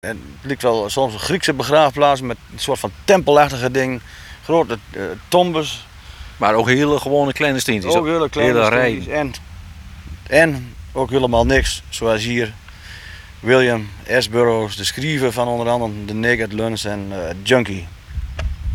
Het lijkt wel soms een Griekse begraafplaats met een soort van tempelachtige ding. Grote tombes. Maar ook hele gewone kleine steentjes. Ook hele kleine steentjes. En ook helemaal niks, zoals hier. William S. Burroughs, de schrijver van onder andere The Naked Lunch en Junkie.